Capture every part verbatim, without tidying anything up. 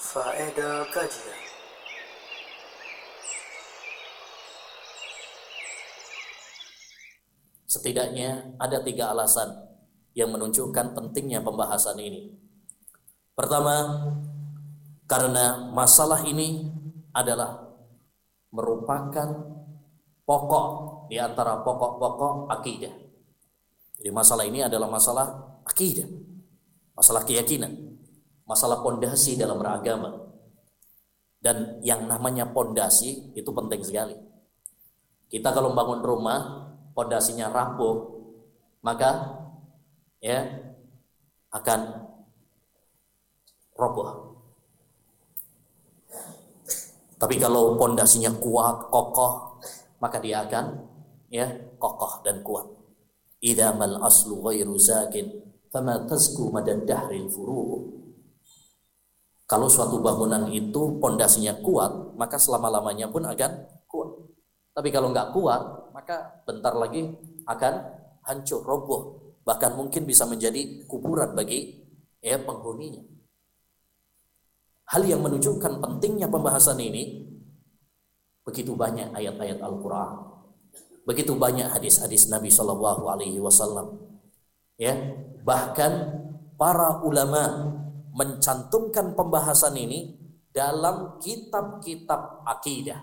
Faedah kajian. Setidaknya ada tiga alasan yang menunjukkan pentingnya pembahasan ini. Pertama, karena masalah ini adalah merupakan pokok di antara pokok-pokok akidah. Jadi masalah ini adalah masalah akidah, masalah keyakinan, masalah pondasi dalam beragama. Dan yang namanya pondasi itu penting sekali. Kita kalau bangun rumah, pondasinya rapuh, maka ya akan roboh. Tapi kalau pondasinya kuat, kokoh, maka dia akan ya kokoh dan kuat. Idza mal aslu ghairu zakin fama tazku madad dahril furu'. Kalau suatu bangunan itu pondasinya kuat, maka selama-lamanya pun akan kuat. Tapi kalau nggak kuat, maka bentar lagi akan hancur, roboh, bahkan mungkin bisa menjadi kuburan bagi ya penghuninya. Hal yang menunjukkan pentingnya pembahasan ini, begitu banyak ayat-ayat Al-Quran, begitu banyak hadis-hadis Nabi Shallallahu Alaihi Wasallam, ya bahkan para ulama mencantumkan pembahasan ini dalam kitab-kitab akidah.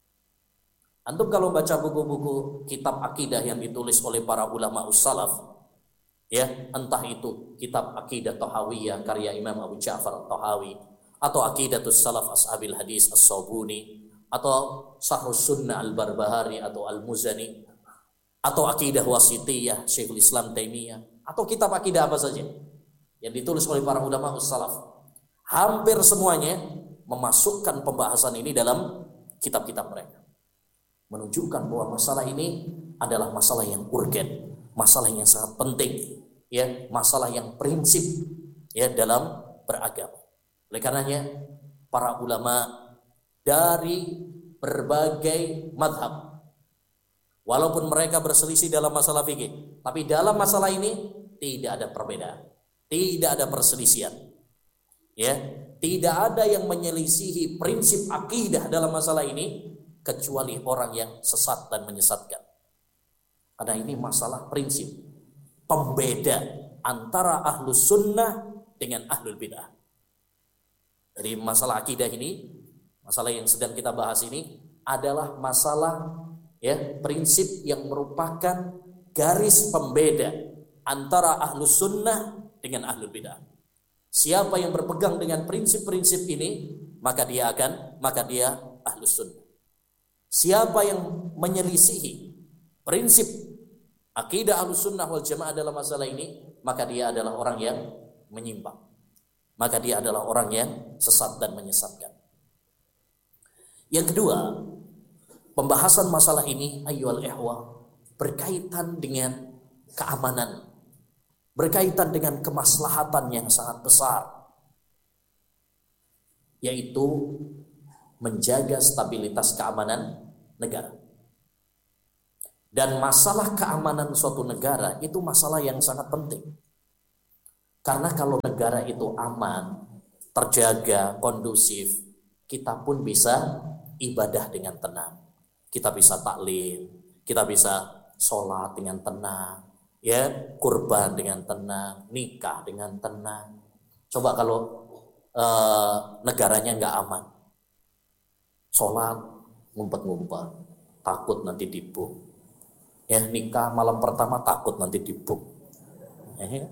Antum kalau baca buku-buku kitab akidah yang ditulis oleh para ulama ussalaf, ya entah itu kitab Aqidah Thahawiyah karya Imam Abu Ja'far Thahawi, atau Aqidatus Salaf Ashabil Hadis As-Sabuni, atau Sharhus Sunnah Al-Barbahari atau Al-Muzani, atau Aqidah Wasitiyah Syekhul Islam Taimiyah, atau kitab akidah apa saja yang ditulis oleh para ulama ussalaf, hampir semuanya memasukkan pembahasan ini dalam kitab-kitab mereka, menunjukkan bahwa masalah ini adalah masalah yang urgen, masalah yang sangat penting, ya, masalah yang prinsip ya dalam beragama. Oleh karenanya para ulama dari berbagai madhab, walaupun mereka berselisih dalam masalah fikih, tapi dalam masalah ini tidak ada perbedaan, tidak ada perselisihan, ya, tidak ada yang menyelisihi prinsip akidah dalam masalah ini kecuali orang yang sesat dan menyesatkan. Karena ini masalah prinsip, pembeda antara ahlus sunnah dengan ahlul bidah. Jadi masalah akidah ini, masalah yang sedang kita bahas ini adalah masalah ya prinsip yang merupakan garis pembeda antara ahlus sunnah dengan ahlul bidah. Siapa yang berpegang dengan prinsip-prinsip ini, maka dia akan, maka dia ahlus sunnah. Siapa yang menyelisihi prinsip akidah ahlus sunnah wal jamaah dalam masalah ini, maka dia adalah orang yang menyimpang, maka dia adalah orang yang sesat dan menyesatkan. Yang kedua, pembahasan masalah ini ayyuhal ikhwah berkaitan dengan keamanan, berkaitan dengan kemaslahatan yang sangat besar, yaitu menjaga stabilitas keamanan negara. Dan masalah keamanan suatu negara itu masalah yang sangat penting. Karena kalau negara itu aman, terjaga, kondusif, kita pun bisa ibadah dengan tenang. Kita bisa taklim, kita bisa sholat dengan tenang, ya, kurban dengan tenang, nikah dengan tenang. Coba kalau eh, negaranya nggak aman, sholat ngumpet-ngumpet, takut nanti dibom, ya, nikah malam pertama takut nanti dibom, ya,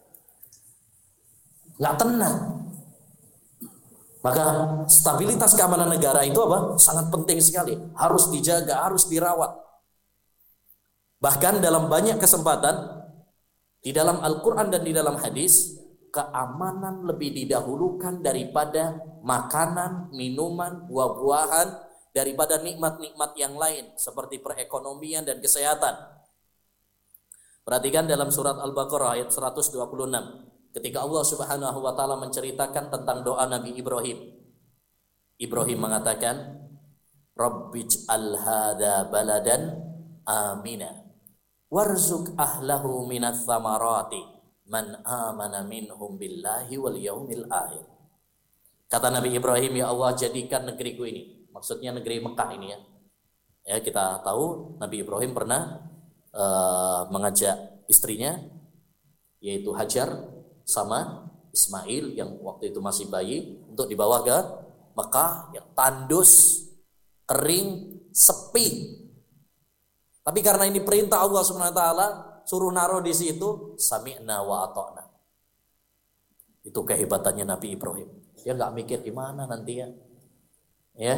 nggak tenang. Maka stabilitas keamanan negara itu apa? Sangat penting sekali, harus dijaga, harus dirawat. Bahkan dalam banyak kesempatan di dalam Al-Quran dan di dalam hadis, keamanan lebih didahulukan daripada makanan, minuman, buah-buahan, daripada nikmat-nikmat yang lain seperti perekonomian dan kesehatan. Perhatikan dalam surat Al-Baqarah ayat seratus dua puluh enam, ketika Allah Subhanahu wa taala menceritakan tentang doa Nabi Ibrahim. Ibrahim mengatakan, Rabbij'al hadza baladan amina warzuq ahlahu minats tsamarati man amana minhum billahi wal yaumil akhir. Kata Nabi Ibrahim, ya Allah jadikan negeriku ini, maksudnya negeri Mekah ini ya. Ya kita tahu Nabi Ibrahim pernah uh, mengajak istrinya yaitu Hajar sama Ismail yang waktu itu masih bayi untuk dibawa ke Mekah yang tandus, kering, sepi. Tapi karena ini perintah Allah Subhanahu wa taala, suruh naruh di situ, sami'na wa ata'na. Itu kehebatannya Nabi Ibrahim. Dia nggak mikir gimana nanti ya. Ya.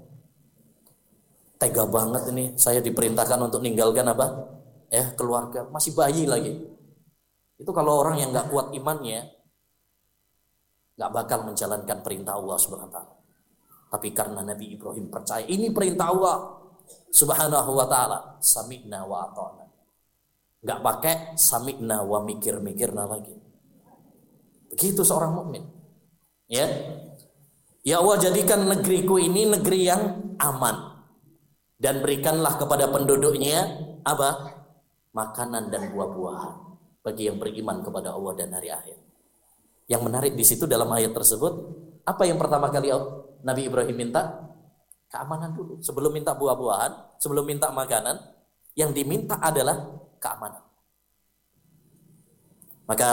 Tega banget ini, saya diperintahkan untuk meninggalkan apa? Ya, keluarga, masih bayi lagi. Itu kalau orang yang nggak kuat imannya, nggak bakal menjalankan perintah Allah Subhanahu wa taala. Tapi karena Nabi Ibrahim percaya ini perintah Allah Subhanahu wa taala, sami'na wa ata'na. Nggak pakai sami'na wa mikir-mikirna lagi. Begitu seorang mukmin. Ya. Ya Allah jadikan negeriku ini negeri yang aman. Dan berikanlah kepada penduduknya apa? Makanan dan buah-buahan bagi yang beriman kepada Allah dan hari akhir. Yang menarik di situ dalam ayat tersebut, apa yang pertama kali Nabi Ibrahim minta? Keamanan dulu. Sebelum minta buah-buahan, sebelum minta makanan, yang diminta adalah keamanan. Maka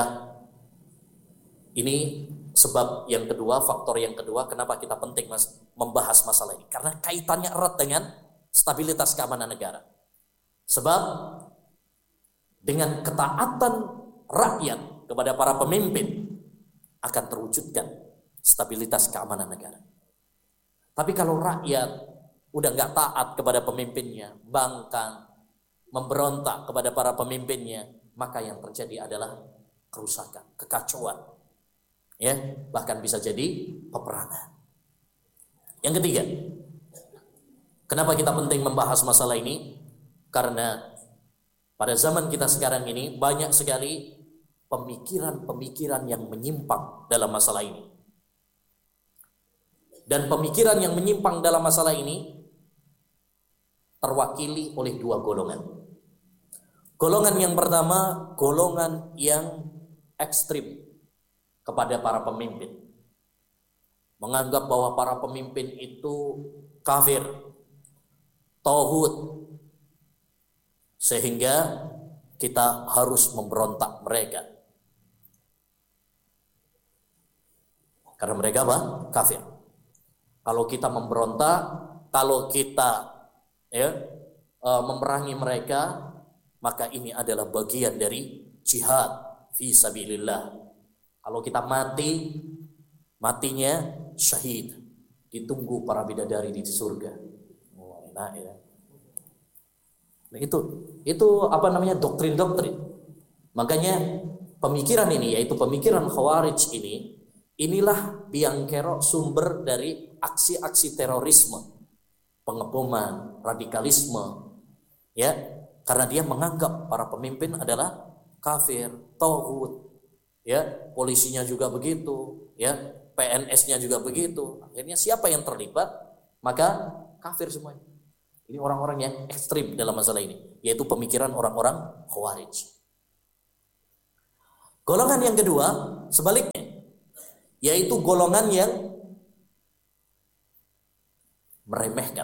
ini sebab yang kedua, faktor yang kedua kenapa kita penting mas, membahas masalah ini. Karena kaitannya erat dengan stabilitas keamanan negara. Sebab dengan ketaatan rakyat kepada para pemimpin akan terwujudkan stabilitas keamanan negara. Tapi kalau rakyat udah nggak taat kepada pemimpinnya, bangkang, memberontak kepada para pemimpinnya, maka yang terjadi adalah kerusakan, kekacauan, ya, bahkan bisa jadi peperangan. Yang ketiga, kenapa kita penting membahas masalah ini? Karena pada zaman kita sekarang ini banyak sekali pemikiran-pemikiran yang menyimpang dalam masalah ini. Dan pemikiran yang menyimpang dalam masalah ini terwakili oleh dua golongan. Golongan yang pertama, golongan yang ekstrim kepada para pemimpin. Menganggap bahwa para pemimpin itu kafir, tauhid, sehingga kita harus memberontak mereka. Karena mereka apa? Kafir. Kalau kita memberontak, kalau kita ya uh, memerangi mereka, maka ini adalah bagian dari jihad fi sabilillah. Kalau kita mati, matinya syahid, ditunggu para bidadari di surga. Oh, enak ya. Nah, itu itu apa namanya doktrin-doktrin. Makanya pemikiran ini, yaitu pemikiran Khawarij ini, inilah biang kerok sumber dari aksi-aksi terorisme, pengeboman, radikalisme, ya, karena dia menganggap para pemimpin adalah kafir, tauhid, ya, polisinya juga begitu, ya, P N S-nya juga begitu. Akhirnya siapa yang terlibat, maka kafir semuanya. Ini orang-orang yang ekstrim dalam masalah ini, yaitu pemikiran orang-orang Khawarij. Golongan yang kedua, sebaliknya, yaitu golongan yang meremehkan,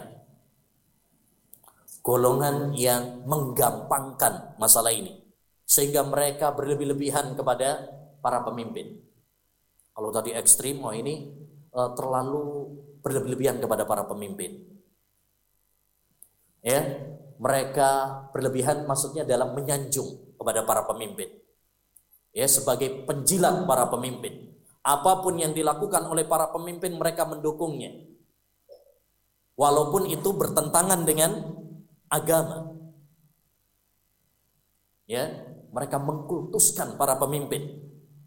golongan yang menggampangkan masalah ini, sehingga mereka berlebih-lebihan kepada para pemimpin. Kalau tadi ekstrim, oh ini uh, terlalu berlebih-lebihan kepada para pemimpin. Ya, mereka berlebihan maksudnya dalam menyanjung kepada para pemimpin. Ya, sebagai penjilat para pemimpin. Apapun yang dilakukan oleh para pemimpin mereka mendukungnya. Walaupun itu bertentangan dengan agama. Ya, mereka mengkultuskan para pemimpin.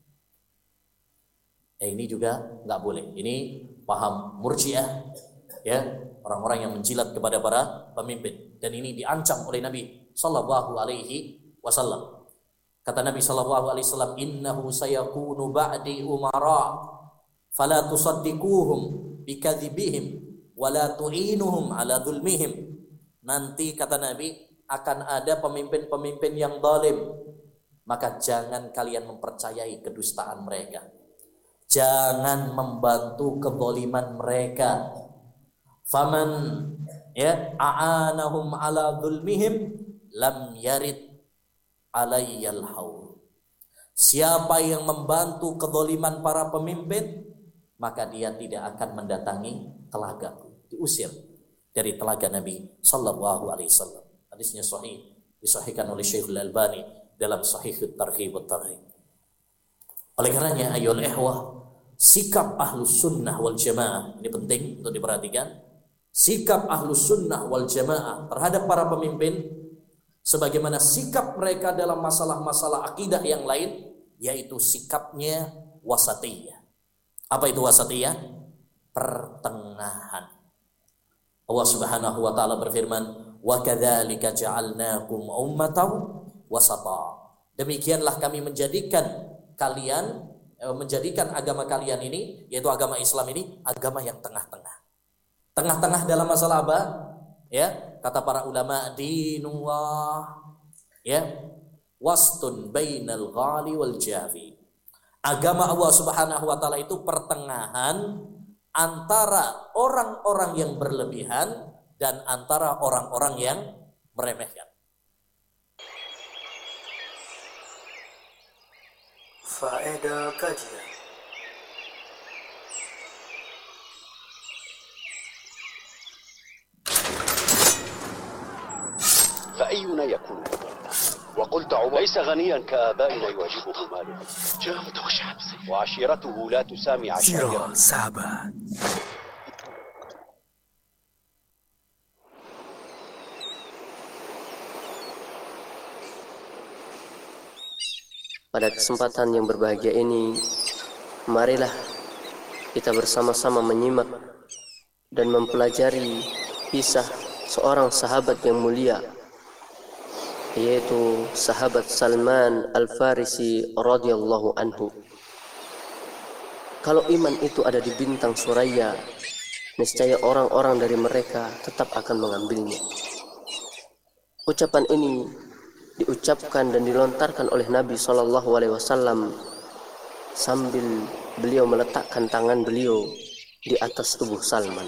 Ya, ini juga nggak boleh. Ini paham Murji'ah, ya, orang-orang yang menjilat kepada para pemimpin, dan ini diancam oleh Nabi Sallallahu Alaihi Wasallam. Kata Nabi Sallallahu Alaihi Wasallam, innahu sayakunu ba'di umara, fala tusaddiquhum bikadzibihim, wala tu'inuhum ala dzulmihim. Nanti kata Nabi akan ada pemimpin-pemimpin yang zalim, maka jangan kalian mempercayai kedustaan mereka. Jangan membantu kezaliman mereka. Faman ya a'anahum ala dzulmihim lam yarid alayyal haul. Siapa yang membantu kezaliman para pemimpin, maka dia tidak akan mendatangi telaga, diusir dari telaga Nabi sallallahu alaihi wasallam. Hadisnya sahih, disahihkan oleh Syekhul Albani dalam Sahihut Targhib wa Tarhib. Oleh karenanya ayyuhal ikhwah, sikap Ahlus Sunnah wal Jamaah ini penting untuk diperhatikan. Sikap Ahlus Sunnah wal Jamaah terhadap para pemimpin sebagaimana sikap mereka dalam masalah-masalah akidah yang lain, yaitu sikapnya wasatiyah. Apa itu wasatiyah? Pertengahan. Allah Subhanahu wa taala berfirman, "Wa kadzalika ja'alnakum ummatan wasata." Demikianlah kami menjadikan kalian menjadikan agama kalian ini, yaitu agama Islam ini, agama yang tengah-tengah. Tengah-tengah dalam masalah apa? Ya, kata para ulama, dinullah, ya, wastun bainal ghali wal jafi. Agama Allah Subhanahu wa taala itu pertengahan antara orang-orang yang berlebihan dan antara orang-orang yang meremehkan. Faedah kajian. فأينا يكون وقلت عمر ليس غنيا كآبائنا يواجهه ماله وعشيرته لا تسامي عشائره. Sahabat. Pada kesempatan yang berbahagia ini, marilah kita bersama-sama menyimak dan mempelajari kisah seorang sahabat yang mulia, yaitu sahabat Salman Al-Farisi radhiyallahu anhu. Kalau iman itu ada di bintang Suraya, niscaya orang-orang dari mereka tetap akan mengambilnya. Ucapan ini diucapkan dan dilontarkan oleh Nabi shallallahu alaihi wasallam sambil beliau meletakkan tangan beliau di atas tubuh Salman.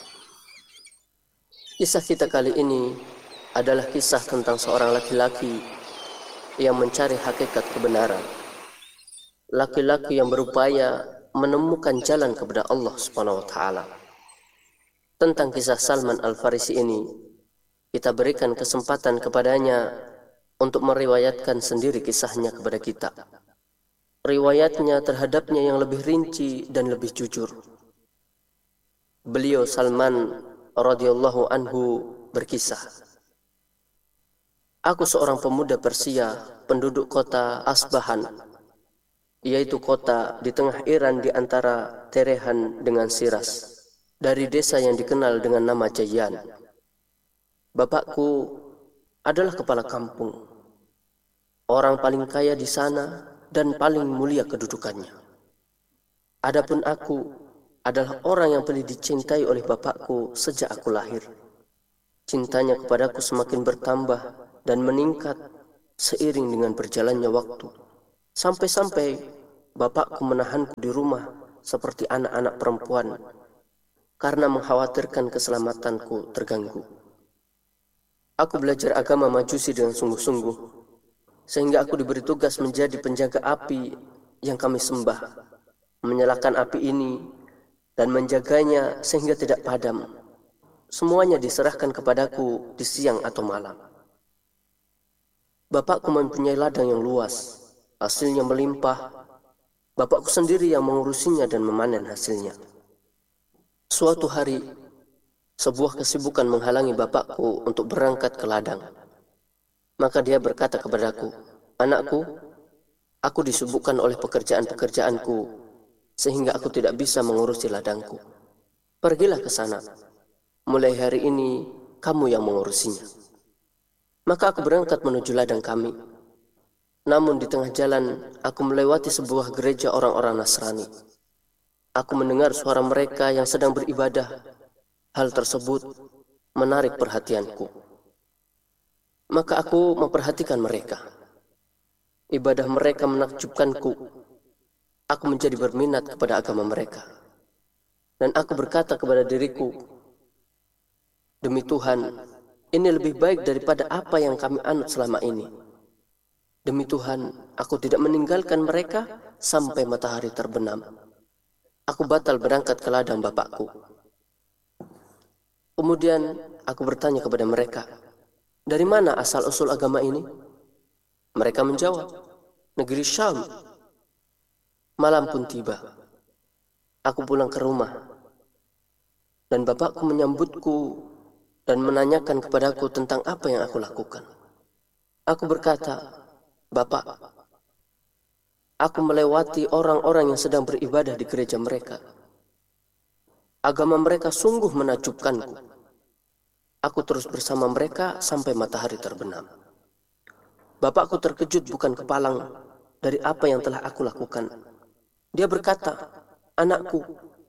Kisah kita kali ini adalah kisah tentang seorang laki-laki yang mencari hakikat kebenaran. Laki-laki yang berupaya menemukan jalan kepada Allah Subhanahu wa taala. Tentang kisah Salman Al-Farisi ini, kita berikan kesempatan kepadanya untuk meriwayatkan sendiri kisahnya kepada kita. Riwayatnya terhadapnya yang lebih rinci dan lebih jujur. Beliau Salman radhiyallahu anhu berkisah, "Aku seorang pemuda Persia, penduduk kota Asbahan, yaitu kota di tengah Iran di antara Teheran dengan Shiraz, dari desa yang dikenal dengan nama Jayan. Bapakku adalah kepala kampung, orang paling kaya di sana dan paling mulia kedudukannya. Adapun aku adalah orang yang paling dicintai oleh bapakku sejak aku lahir. Cintanya kepadaku semakin bertambah dan meningkat seiring dengan berjalannya waktu, sampai-sampai bapakku menahanku di rumah seperti anak-anak perempuan karena mengkhawatirkan keselamatanku terganggu. Aku belajar agama Majusi dengan sungguh-sungguh, sehingga aku diberi tugas menjadi penjaga api yang kami sembah, menyalakan api ini dan menjaganya sehingga tidak padam. Semuanya diserahkan kepadaku di siang atau malam. Bapakku mempunyai ladang yang luas, hasilnya melimpah. Bapakku sendiri yang mengurusinya dan memanen hasilnya. Suatu hari, sebuah kesibukan menghalangi bapakku untuk berangkat ke ladang. Maka dia berkata kepadaku, 'Anakku, aku disibukkan oleh pekerjaan-pekerjaanku, sehingga aku tidak bisa mengurusi ladangku. Pergilah ke sana. Mulai hari ini, kamu yang mengurusinya.' Maka aku berangkat menuju ladang kami. Namun di tengah jalan, aku melewati sebuah gereja orang-orang Nasrani. Aku mendengar suara mereka yang sedang beribadah. Hal tersebut menarik perhatianku. Maka aku memperhatikan mereka. Ibadah mereka menakjubkanku. aku menjadi berminat kepada agama mereka. Dan aku berkata kepada diriku, demi Tuhan, ini lebih baik daripada apa yang kami anut selama ini. Demi Tuhan, aku tidak meninggalkan mereka sampai matahari terbenam. Aku batal berangkat ke ladang bapakku. Kemudian aku bertanya kepada mereka, dari mana asal-usul agama ini? Mereka menjawab, negeri Syam. Malam pun tiba. Aku pulang ke rumah. Dan bapakku menyambutku dan menanyakan kepadaku tentang apa yang aku lakukan. Aku berkata, Bapak, aku melewati orang-orang yang sedang beribadah di gereja mereka. Agama mereka sungguh menakjubkanku. Aku terus bersama mereka sampai matahari terbenam. Bapakku terkejut bukan kepalang dari apa yang telah aku lakukan. Dia berkata, anakku,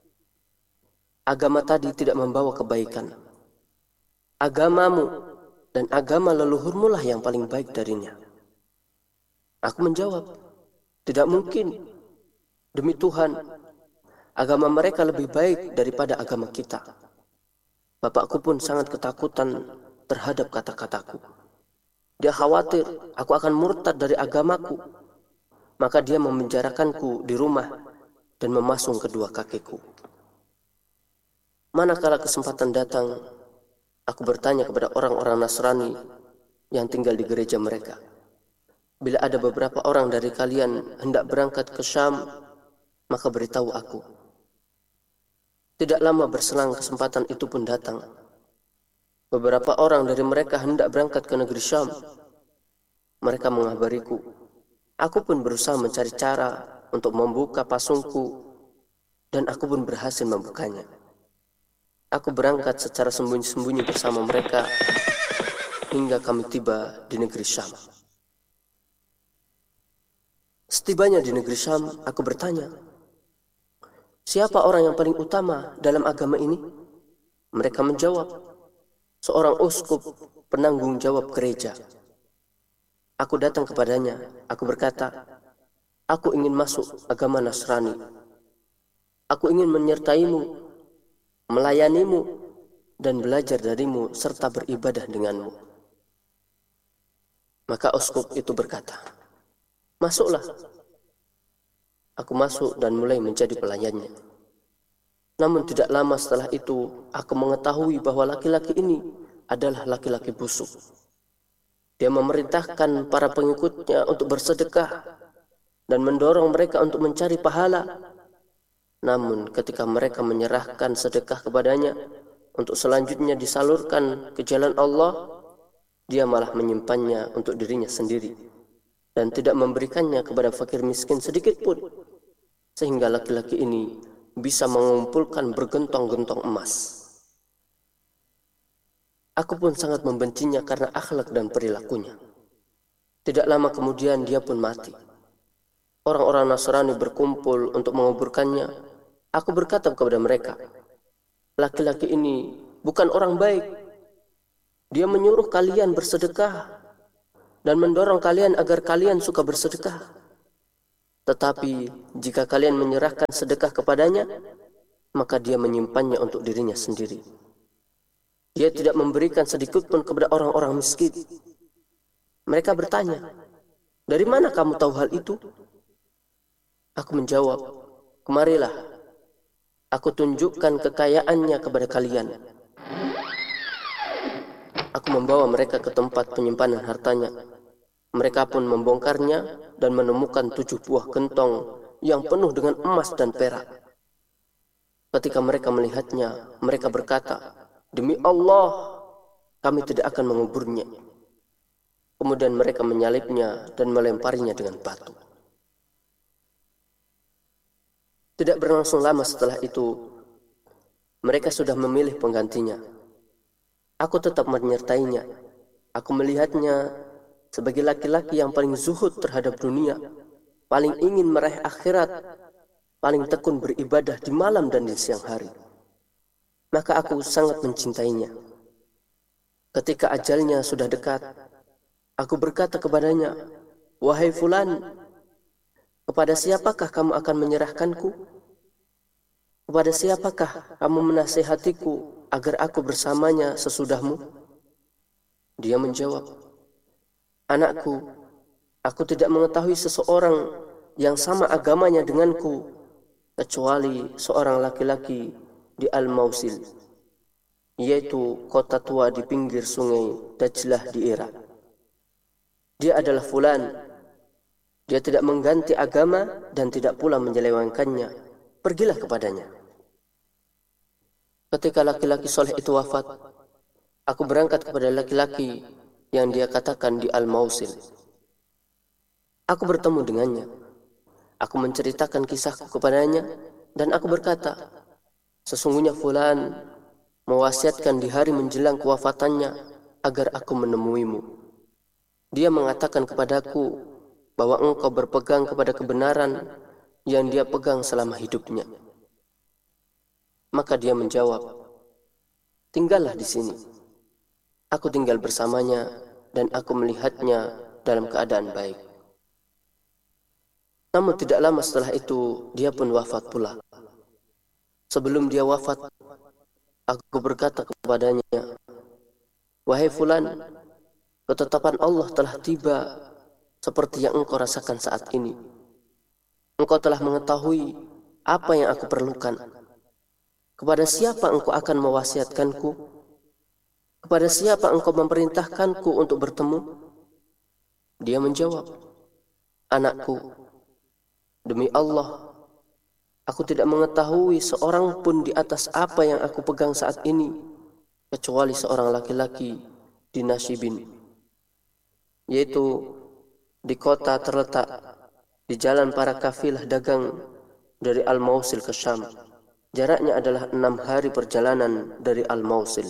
agama tadi tidak membawa kebaikan. Agamamu dan agama leluhurmu lah yang paling baik darinya. Aku menjawab, tidak mungkin. Demi Tuhan, agama mereka lebih baik daripada agama kita. Bapakku pun sangat ketakutan terhadap kata-kataku. Dia khawatir aku akan murtad dari agamaku. Maka dia memenjarakanku di rumah dan memasung kedua kakiku. Manakala kesempatan datang, aku bertanya kepada orang-orang Nasrani yang tinggal di gereja mereka. Bila ada beberapa orang dari kalian hendak berangkat ke Syam, maka beritahu aku. Tidak lama berselang kesempatan itu pun datang. Beberapa orang dari mereka hendak berangkat ke negeri Syam. Mereka mengabariku. Aku pun berusaha mencari cara untuk membuka pasungku, dan aku pun berhasil membukanya. Aku berangkat secara sembunyi-sembunyi bersama mereka hingga kami tiba di negeri Syam. Setibanya di negeri Syam, aku bertanya, siapa orang yang paling utama dalam agama ini? Mereka menjawab, seorang uskup penanggung jawab gereja. Aku datang kepadanya, aku berkata, aku ingin masuk agama Nasrani. Aku ingin menyertaimu, melayanimu, dan belajar darimu serta beribadah denganmu. Maka uskup itu berkata, masuklah. Aku masuk dan mulai menjadi pelayannya. Namun tidak lama setelah itu, aku mengetahui bahwa laki-laki ini adalah laki-laki busuk. Dia memerintahkan para pengikutnya untuk bersedekah dan mendorong mereka untuk mencari pahala. Namun ketika mereka menyerahkan sedekah kepadanya untuk selanjutnya disalurkan ke jalan Allah, dia malah menyimpannya untuk dirinya sendiri dan tidak memberikannya kepada fakir miskin sedikit pun, sehingga laki-laki ini bisa mengumpulkan bergentong-gentong emas. Aku pun sangat membencinya karena akhlak dan perilakunya. Tidak lama kemudian dia pun mati. Orang-orang Nasrani berkumpul untuk menguburkannya. Aku berkata kepada mereka, laki-laki ini bukan orang baik. Dia menyuruh kalian bersedekah dan mendorong kalian agar kalian suka bersedekah. Tetapi jika kalian menyerahkan sedekah kepadanya, maka dia menyimpannya untuk dirinya sendiri. Dia tidak memberikan sedikit pun kepada orang-orang miskin. Mereka bertanya, dari mana kamu tahu hal itu? Aku menjawab, kemarilah, aku tunjukkan kekayaannya kepada kalian. Aku membawa mereka ke tempat penyimpanan hartanya. Mereka pun membongkarnya dan menemukan tujuh buah gentong yang penuh dengan emas dan perak. Ketika mereka melihatnya, mereka berkata, demi Allah, kami tidak akan menguburnya. Kemudian mereka menyalibnya dan melemparinya dengan batu. Tidak berlangsung lama setelah itu, mereka sudah memilih penggantinya. Aku tetap menyertainya. Aku melihatnya sebagai laki-laki yang paling zuhud terhadap dunia, paling ingin meraih akhirat, paling tekun beribadah di malam dan di siang hari. Maka aku sangat mencintainya. Ketika ajalnya sudah dekat, aku berkata kepadanya, wahai fulan, kepada siapakah kamu akan menyerahkanku? Kepada siapakah kamu menasihatiku agar aku bersamanya sesudahmu? Dia menjawab, anakku, aku tidak mengetahui seseorang yang sama agamanya denganku, kecuali seorang laki-laki di Al-Mausil, yaitu kota tua di pinggir sungai Dajlah di Irak. Dia adalah fulan. Dia tidak mengganti agama dan tidak pula menyelewengkannya. Pergilah kepadanya. Ketika laki-laki soleh itu wafat, aku berangkat kepada laki-laki yang dia katakan di Al-Mausil. Aku bertemu dengannya. Aku menceritakan kisahku kepadanya dan aku berkata, sesungguhnya fulan mewasiatkan di hari menjelang kewafatannya agar aku menemuimu. Dia mengatakan kepadaku bahwa engkau berpegang kepada kebenaran yang dia pegang selama hidupnya. Maka dia menjawab, tinggallah di sini. Aku tinggal bersamanya dan aku melihatnya dalam keadaan baik. Namun tidak lama setelah itu dia pun wafat pula. Sebelum dia wafat, aku berkata kepadanya, wahai fulan, ketetapan Allah telah tiba seperti yang engkau rasakan saat ini. Engkau telah mengetahui apa yang aku perlukan. Kepada siapa engkau akan mewasiatkanku? Kepada siapa engkau memerintahkanku untuk bertemu? Dia menjawab, anakku, demi Allah, aku tidak mengetahui seorang pun di atas apa yang aku pegang saat ini, kecuali seorang laki-laki di Nasibin, yaitu di kota terletak di jalan para kafilah dagang dari Al-Mausil ke Syam. Jaraknya adalah enam hari perjalanan dari Al-Mausil.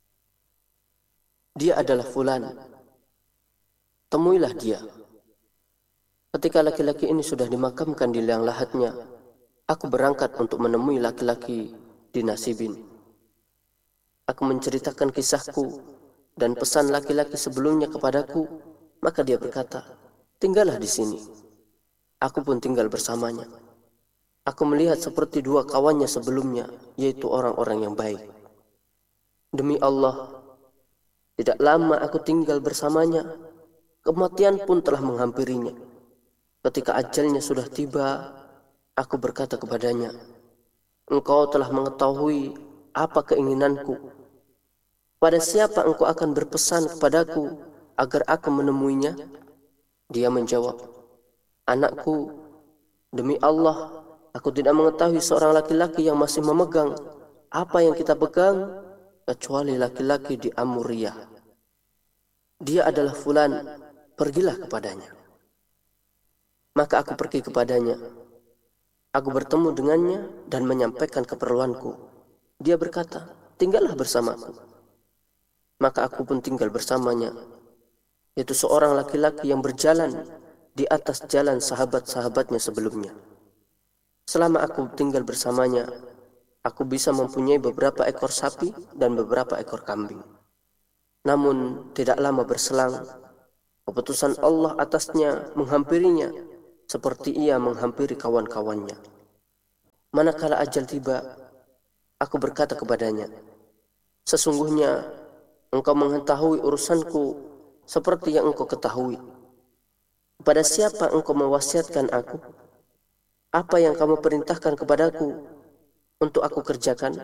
Dia adalah fulan. Temuilah dia. Ketika laki-laki ini sudah dimakamkan di liang lahatnya, aku berangkat untuk menemui laki-laki di Nasibin. Aku menceritakan kisahku dan pesan laki-laki sebelumnya kepadaku, maka dia berkata, tinggallah di sini. Aku pun tinggal bersamanya. Aku melihat seperti dua kawannya sebelumnya, yaitu orang-orang yang baik. Demi Allah, tidak lama aku tinggal bersamanya, kematian pun telah menghampirinya. Ketika ajalnya sudah tiba, aku berkata kepadanya, engkau telah mengetahui apa keinginanku. Pada siapa engkau akan berpesan kepadaku agar aku menemuinya? Dia menjawab, anakku, demi Allah, aku tidak mengetahui seorang laki-laki yang masih memegang apa yang kita pegang, kecuali laki-laki di Amuriyah. Dia adalah fulan, pergilah kepadanya. Maka aku pergi kepadanya. Aku bertemu dengannya dan menyampaikan keperluanku. Dia berkata, tinggallah bersamaku. Maka aku pun tinggal bersamanya, yaitu seorang laki-laki yang berjalan di atas jalan sahabat-sahabatnya sebelumnya. Selama aku tinggal bersamanya, aku bisa mempunyai beberapa ekor sapi dan beberapa ekor kambing. Namun tidak lama berselang, keputusan Allah atasnya menghampirinya seperti ia menghampiri kawan-kawannya. Manakala ajal tiba, aku berkata kepadanya, sesungguhnya engkau mengetahui urusanku seperti yang engkau ketahui. Kepada siapa engkau mewasiatkan aku? Apa yang kamu perintahkan kepadaku untuk aku kerjakan?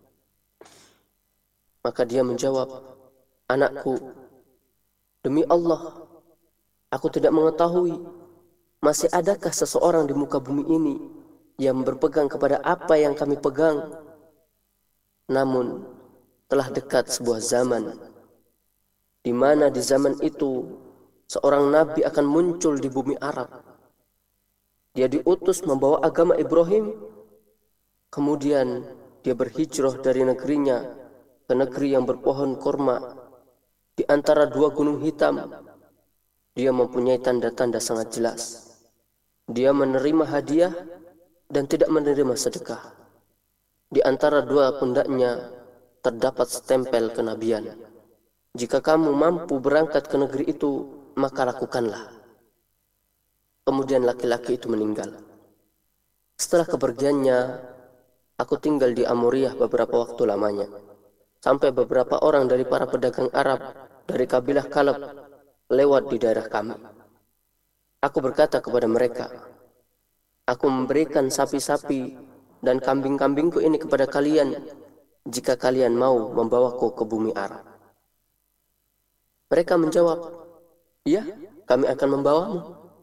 Maka dia menjawab, anakku, demi Allah, aku tidak mengetahui masih adakah seseorang di muka bumi ini yang berpegang kepada apa yang kami pegang. Namun telah dekat sebuah zaman di mana di zaman itu seorang nabi akan muncul di bumi Arab. Dia diutus membawa agama Ibrahim. Kemudian dia berhijrah dari negerinya ke negeri yang berpohon korma. Di antara dua gunung hitam, dia mempunyai tanda-tanda sangat jelas. Dia menerima hadiah dan tidak menerima sedekah. Di antara dua pundaknya terdapat stempel kenabian. Jika kamu mampu berangkat ke negeri itu, maka lakukanlah. Kemudian laki-laki itu meninggal. Setelah kepergiannya, aku tinggal di Amuriyah beberapa waktu lamanya. Sampai beberapa orang dari para pedagang Arab dari kabilah Kalab lewat di daerah kami. Aku berkata kepada mereka, aku memberikan sapi-sapi dan kambing-kambingku ini kepada kalian jika kalian mau membawaku ke bumi Arab. Mereka menjawab, iya, kami akan membawamu.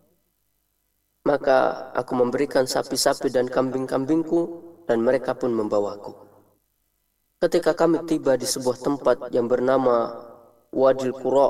Maka aku memberikan sapi-sapi dan kambing-kambingku dan mereka pun membawaku. Ketika kami tiba di sebuah tempat yang bernama Wadil Qura,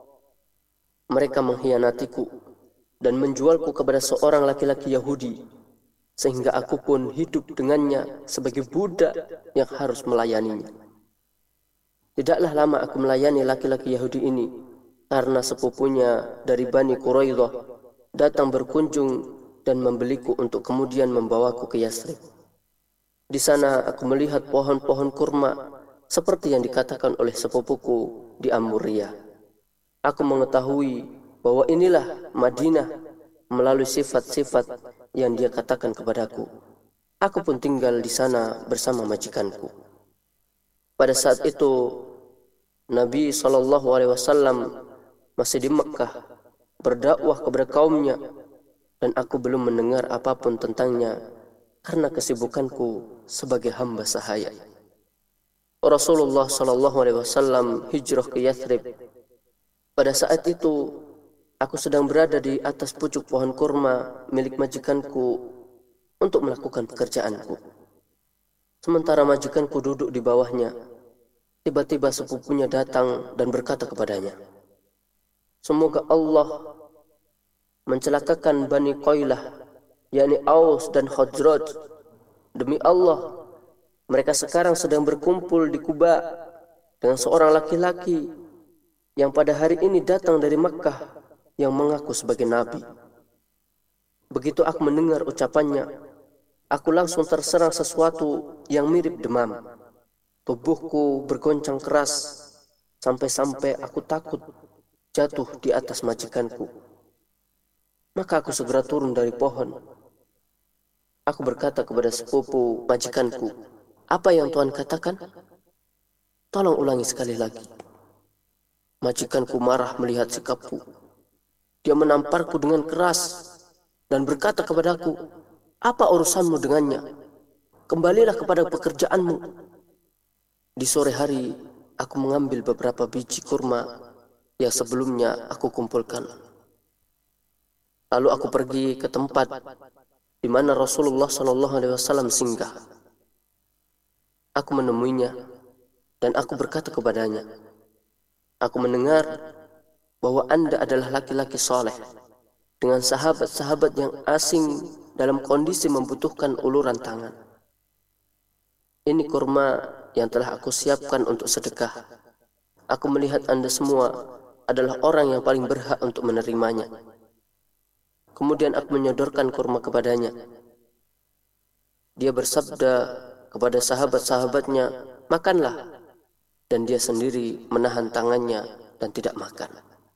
mereka mengkhianatiku dan menjualku kepada seorang laki-laki Yahudi, sehingga aku pun hidup dengannya sebagai budak yang harus melayaninya. Tidaklah lama aku melayani laki-laki Yahudi ini, karena sepupunya dari Bani Quraidah datang berkunjung dan membeliku untuk kemudian membawaku ke Yathrib. Di sana aku melihat pohon-pohon kurma seperti yang dikatakan oleh sepupuku di Amuriyah. Aku mengetahui bahwa inilah Madinah melalui sifat-sifat yang dia katakan kepadaku. Aku pun tinggal di sana bersama majikanku. Pada saat itu Nabi shallallahu alaihi wasallam masih di Mekah berdakwah kepada kaumnya, dan aku belum mendengar apapun tentangnya karena kesibukanku sebagai hamba sahaya. Rasulullah shallallahu alaihi wasallam hijrah ke Yathrib. Pada saat itu aku sedang berada di atas pucuk pohon kurma milik majikanku untuk melakukan pekerjaanku. Sementara majikanku duduk di bawahnya, tiba-tiba sepupunya datang dan berkata kepadanya, semoga Allah mencelakakan Bani Qailah, yakni Aus dan Khazraj. Demi Allah, mereka sekarang sedang berkumpul di Kuba dengan seorang laki-laki yang pada hari ini datang dari Makkah yang mengaku sebagai nabi. Begitu aku mendengar ucapannya, aku langsung terserang sesuatu yang mirip demam. Tubuhku bergoncang keras sampai-sampai aku takut jatuh di atas majikanku. Maka aku segera turun dari pohon. Aku berkata kepada sepupu majikanku, apa yang Tuhan katakan? Tolong ulangi sekali lagi. Majikanku marah melihat sikapku. Dia menamparku dengan keras dan berkata kepadaku, apa urusanmu dengannya? Kembalilah kepada pekerjaanmu. Di sore hari, aku mengambil beberapa biji kurma yang sebelumnya aku kumpulkan. Lalu aku pergi ke tempat di mana Rasulullah shallallahu alaihi wasallam singgah. Aku menemuinya dan aku berkata kepadanya, aku mendengar bahwa Anda adalah laki-laki soleh dengan sahabat-sahabat yang asing dalam kondisi membutuhkan uluran tangan. Ini kurma yang telah aku siapkan untuk sedekah. Aku melihat Anda semua adalah orang yang paling berhak untuk menerimanya. Kemudian aku menyodorkan kurma kepadanya. Dia bersabda kepada sahabat-sahabatnya, makanlah. Dan dia sendiri menahan tangannya dan tidak makan.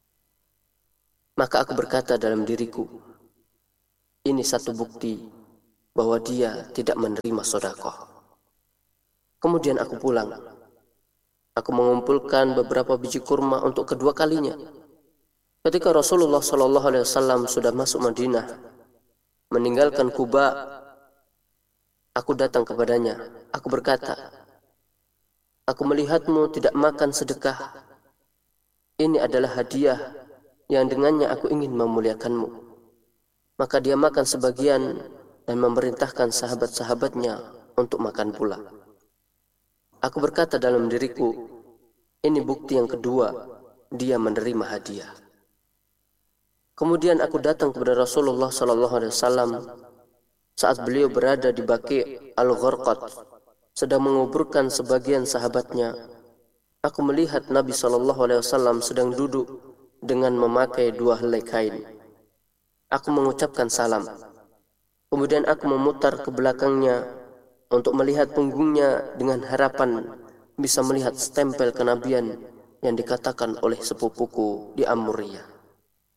Maka aku berkata dalam diriku, ini satu bukti bahwa dia tidak menerima sedekah. Kemudian aku pulang. Aku mengumpulkan beberapa biji kurma untuk kedua kalinya. Ketika Rasulullah shallallahu alaihi wasallam sudah masuk Madinah, meninggalkan Kuba, aku datang kepadanya. Aku berkata, aku melihatmu tidak makan sedekah. Ini adalah hadiah yang dengannya aku ingin memuliakanmu. Maka dia makan sebagian dan memerintahkan sahabat-sahabatnya untuk makan pula. Aku berkata dalam diriku, ini bukti yang kedua, dia menerima hadiah. Kemudian aku datang kepada Rasulullah shallallahu alaihi wasallam saat beliau berada di Baqi' al-Gharqad, sedang menguburkan sebagian sahabatnya. Aku melihat Nabi shallallahu alaihi wasallam sedang duduk dengan memakai dua helai kain. Aku mengucapkan salam. Kemudian aku memutar ke belakangnya untuk melihat punggungnya dengan harapan bisa melihat stempel kenabian yang dikatakan oleh sepupuku di Amuriyah.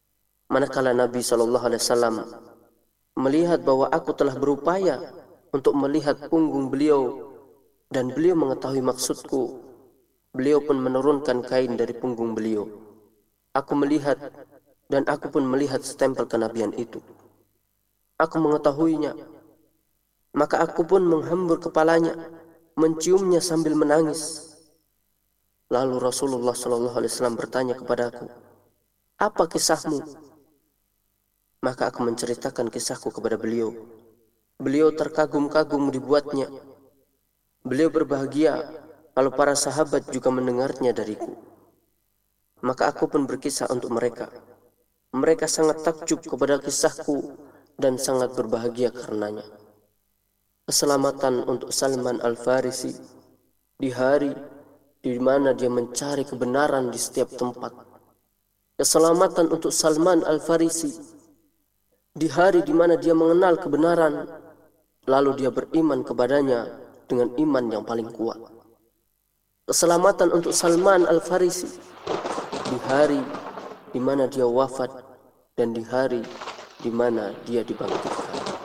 Manakala Nabi shallallahu alaihi wasallam melihat bahwa aku telah berupaya untuk melihat punggung beliau dan beliau mengetahui maksudku, beliau pun menurunkan kain dari punggung beliau. Aku melihat dan aku pun melihat stempel kenabian itu. Aku mengetahuinya. Maka aku pun menghambur kepalanya, menciumnya sambil menangis. Lalu Rasulullah shallallahu alaihi wasallam bertanya kepadaku, "Apa kisahmu?" Maka aku menceritakan kisahku kepada beliau. Beliau terkagum-kagum dibuatnya. Beliau berbahagia kalau para sahabat juga mendengarnya dariku. Maka aku pun berkisah untuk mereka. Mereka sangat takjub kepada kisahku dan sangat berbahagia karenanya. Keselamatan untuk Salman Al-Farisi di hari di mana dia mencari kebenaran di setiap tempat. Keselamatan untuk Salman Al-Farisi di hari di mana dia mengenal kebenaran, lalu dia beriman kepadanya dengan iman yang paling kuat. Keselamatan untuk Salman Al-Farisi di hari di mana dia wafat dan di hari di mana dia dibangkitkan.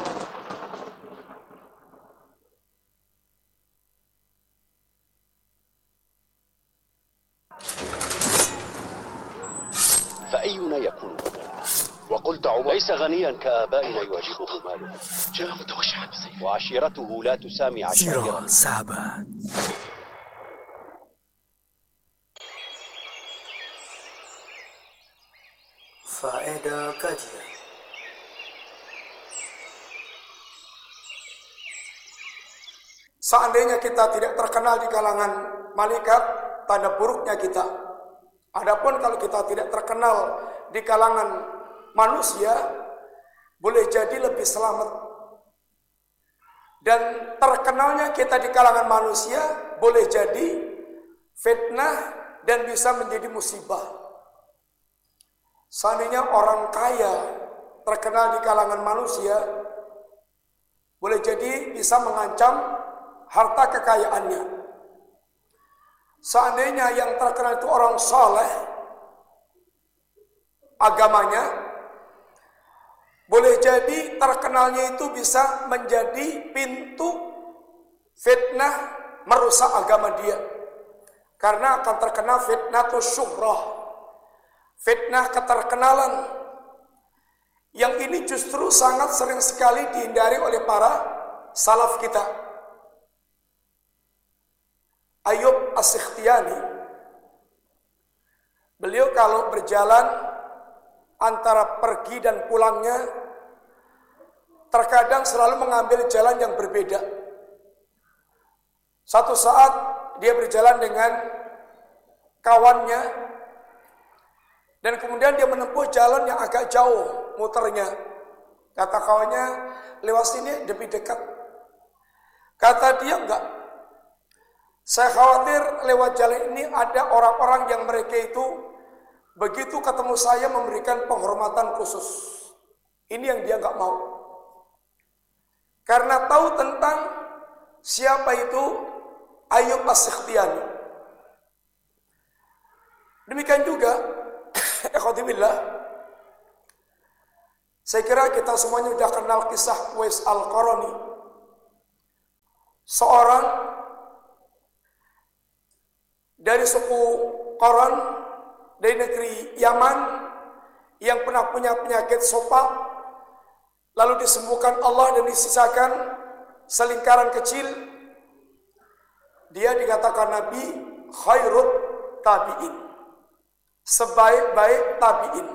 فأينا يكون وقلت عمر ليس غنيا كآبائنا يعجبه ماله جاء متوشحا بسيفه وعشيرته لا تسامي عشيرته. Siro sahabat. Faedah kajian. Seandainya kita tidak terkenal di kalangan malaikat, tanda buruknya kita. Adapun kalau kita tidak terkenal di kalangan manusia, boleh jadi lebih selamat. Dan terkenalnya kita di kalangan manusia boleh jadi fitnah dan bisa menjadi musibah. Seandainya orang kaya terkenal di kalangan manusia, boleh jadi bisa mengancam harta kekayaannya. Seandainya yang terkenal itu orang saleh agamanya, boleh jadi terkenalnya itu bisa menjadi pintu fitnah merusak agama dia. Karena akan terkenal fitnatus syuhrah, fitnah keterkenalan. Yang ini justru sangat sering sekali dihindari oleh para salaf kita. Ayyub As-Sikhtiyani, beliau kalau berjalan antara pergi dan pulangnya, terkadang selalu mengambil jalan yang berbeda. Satu saat dia berjalan dengan kawannya, dan kemudian dia menempuh jalan yang agak jauh muternya. Kata kawannya, lewat sini lebih dekat. Kata dia, enggak. Saya khawatir lewat jalan ini ada orang-orang yang mereka itu begitu ketemu saya memberikan penghormatan khusus. Ini yang dia enggak mau. Karena tahu tentang siapa itu Ayyub As-Sikhtiyani. Demikian juga, ikhwati billah, saya kira kita semuanya sudah kenal kisah Uwais Al-Qarani. Seorang dari suku Qaran dari negeri Yaman yang pernah punya penyakit sopak, lalu disembuhkan Allah dan disisakan selingkaran kecil. Dia dikatakan Nabi khairut tabi'in, sebaik-baik tabi'in.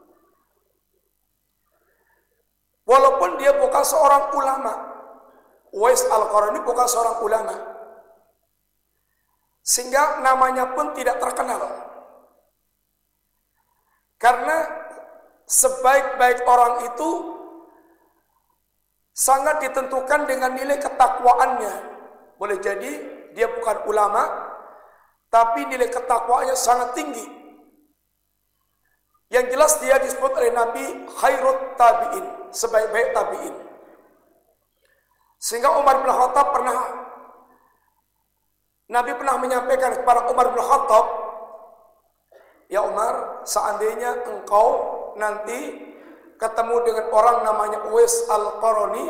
Walaupun dia bukan seorang ulama, Uwais Al-Qarani bukan seorang ulama, sehingga namanya pun tidak terkenal. Karena sebaik-baik orang itu sangat ditentukan dengan nilai ketakwaannya. Boleh jadi dia bukan ulama, tapi nilai ketakwaannya sangat tinggi. Yang jelas dia disebut oleh Nabi khairut tabi'in, sebaik-baik tabi'in. Sehingga Umar bin Khattab pernah, Nabi pernah menyampaikan kepada Umar bin Khattab, ya Umar, seandainya engkau nanti ketemu dengan orang namanya Uwais Al-Qarani,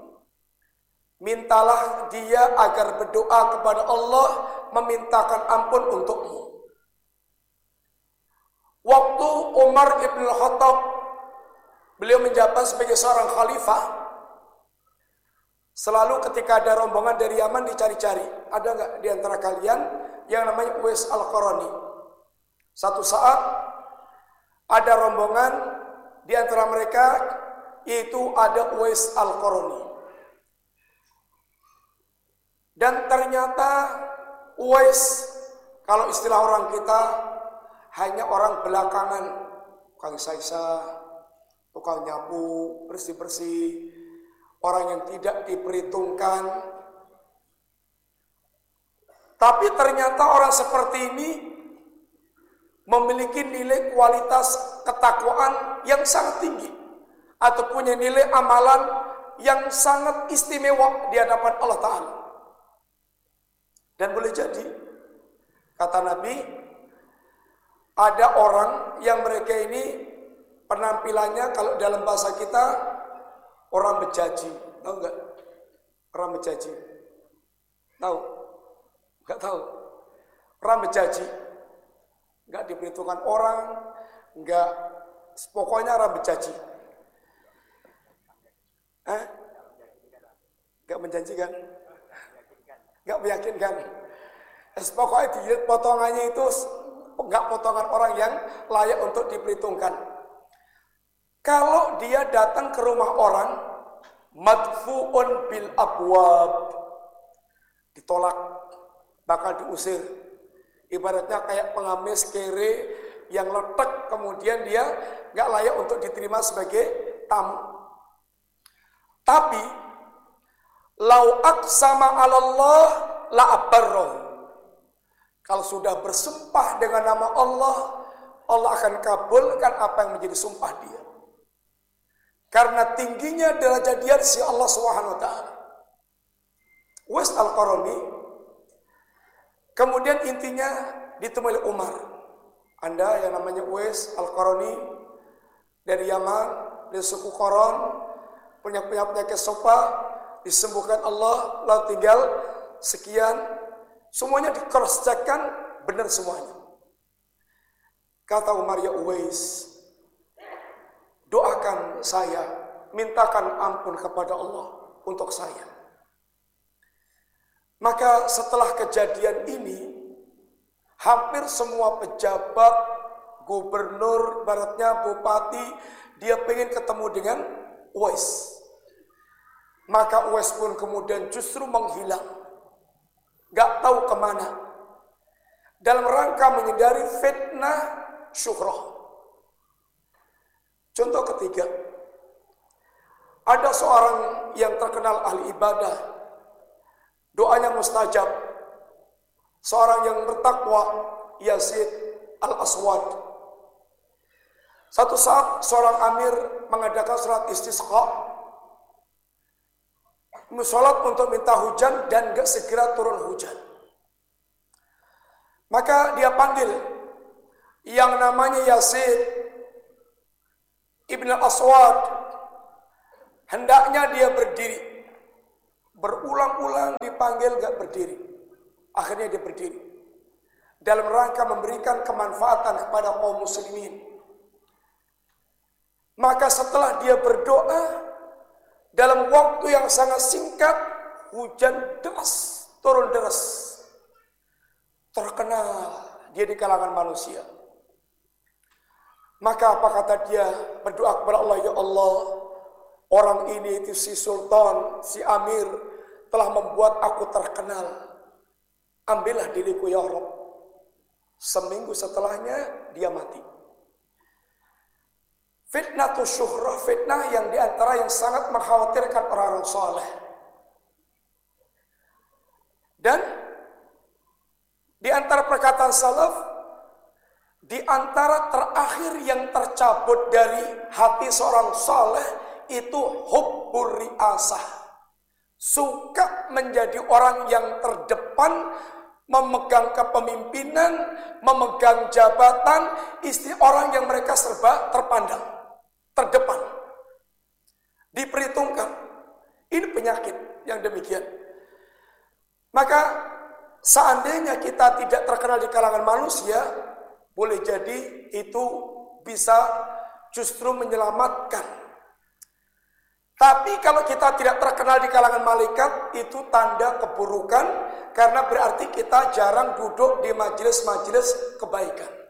mintalah dia agar berdoa kepada Allah memintakan ampun untukmu. Waktu Umar ibn Khattab beliau menjabat sebagai seorang khalifah, selalu ketika ada rombongan dari Yaman dicari-cari, ada nggak di antara kalian yang namanya Uwais Al-Qarani? Satu saat ada rombongan di antara mereka, yaitu ada Uwais Al-Qarani. Dan ternyata Uwais, kalau istilah orang kita, hanya orang belakangan, tukang saisa, tukang nyapu, bersih-bersih, orang yang tidak diperhitungkan. Tapi ternyata orang seperti ini memiliki nilai kualitas ketakwaan yang sangat tinggi, atau punya nilai amalan yang sangat istimewa di hadapan Allah Ta'ala. Dan boleh jadi, kata Nabi, ada orang yang mereka ini penampilannya kalau dalam bahasa kita orang bejaji. Tahu nggak? Orang bejaji. Tahu? Nggak tahu. Orang bejaji. Nggak diperhitungkan orang, nggak, pokoknya orang bejaji. Eh? Nggak menjanjikan. Nggak meyakinkan. Pokoknya dilihat potongannya itu nggak potongan orang yang layak untuk diperhitungkan. Kalau dia datang ke rumah orang, madfu'un bil abwab, ditolak, bakal diusir. Ibaratnya kayak pengamis kere yang letek, kemudian dia nggak layak untuk diterima sebagai tamu. Tapi lau aqsama 'ala Allah la abarrahu. Kalau sudah bersumpah dengan nama Allah, Allah akan kabulkan apa yang menjadi sumpah dia. Karena tingginya derajat dia di sisi Allah Subhanahu wa taala. Uwais Al-Qarani kemudian intinya ditemui oleh Umar. Anda yang namanya Uwais Al-Qarani dari Yaman, dari suku Qaran, punya punya penyakit sopa, disembuhkan Allah, lalu tinggal sekian. Semuanya di-cross check-kan, benar semuanya. Kata Umar, ya Uwais, doakan saya, mintakan ampun kepada Allah untuk saya. Maka setelah kejadian ini, hampir semua pejabat, gubernur, baratnya bupati, dia pengen ketemu dengan Uwais. Maka Uwais pun kemudian justru menghilang. Gak tahu kemana, dalam rangka menghindari fitnah syuhrah. Contoh ketiga, ada seorang yang terkenal ahli ibadah, doanya mustajab, seorang yang bertakwa, Yazid Al-Aswad. Satu saat seorang amir mengadakan salat istisqa, salat untuk minta hujan dan gak segera turun hujan. Maka dia panggil yang namanya Yazid Ibn Aswad. Hendaknya dia berdiri. Berulang-ulang dipanggil gak berdiri. Akhirnya dia berdiri. Dalam rangka memberikan kemanfaatan kepada kaum muslimin. Maka setelah dia berdoa, dalam waktu yang sangat singkat, hujan deras, turun deras. Terkenal dia di kalangan manusia. Maka apa kata dia? Berdoa kepada Allah, ya Allah, orang ini itu si sultan, si amir, telah membuat aku terkenal. Ambillah diriku ya Rabb. Seminggu setelahnya dia mati. Fitnah tu syuhrah, fitnah yang diantara yang sangat mengkhawatirkan orang-orang saleh. Dan di antara perkataan salaf, di antara terakhir yang tercabut dari hati seorang saleh itu hubbur riasah. Suka menjadi orang yang terdepan, memegang kepemimpinan, memegang jabatan, istri orang yang mereka serba terpandang. terdepan. Diperhitungkan. Ini penyakit yang demikian. Maka seandainya kita tidak terkenal di kalangan manusia, boleh jadi itu bisa justru menyelamatkan. Tapi kalau kita tidak terkenal di kalangan malaikat, itu tanda keburukan, karena berarti kita jarang duduk di majelis-majelis kebaikan.